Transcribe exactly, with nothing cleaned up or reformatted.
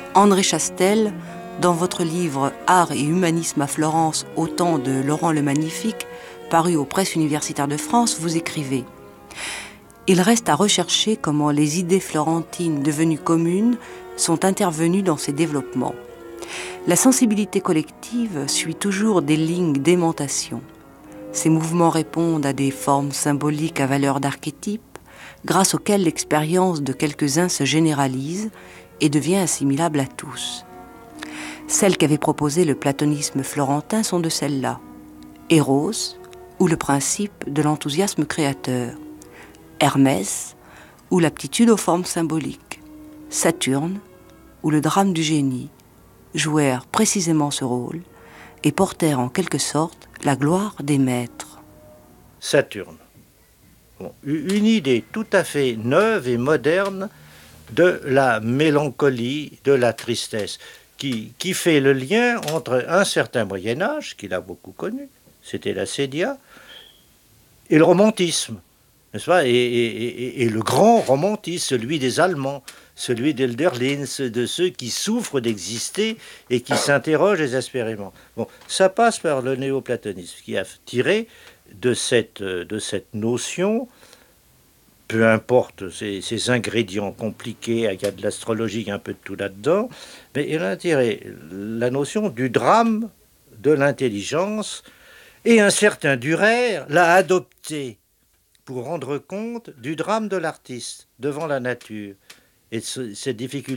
André Chastel, dans votre livre « Art et humanisme à Florence au temps de Laurent le Magnifique », paru aux Presses universitaires de France, vous écrivez « Il reste à rechercher comment les idées florentines devenues communes sont intervenues dans ces développements. La sensibilité collective suit toujours des lignes d'aimantation. Ces mouvements répondent à des formes symboliques à valeur d'archétype, grâce auxquelles l'expérience de quelques-uns se généralise et devient assimilable à tous. Celles qu'avait proposées le platonisme florentin sont de celles-là. Eros, ou le principe de l'enthousiasme créateur. Hermès, ou l'aptitude aux formes symboliques. Saturne, ou le drame du génie, jouèrent précisément ce rôle et portèrent en quelque sorte la gloire des maîtres. Saturne. Bon, une idée tout à fait neuve et moderne de la mélancolie, de la tristesse, qui, qui fait le lien entre un certain Moyen-Âge, qu'il a beaucoup connu, c'était la Sédia, et le romantisme, n'est-ce pas, et, et, et, et le grand romantisme, celui des Allemands, celui d'Hölderlin, de ceux qui souffrent d'exister et qui s'interrogent désespérément. Bon, ça passe par le néoplatonisme, qui a tiré de cette, de cette notion, peu importe ces, ces ingrédients compliqués, il y a de l'astrologie, il y a un peu de tout là-dedans, mais il a tiré la notion du drame de l'intelligence, et un certain Dürer l'a adopté pour rendre compte du drame de l'artiste devant la nature et de cette difficulté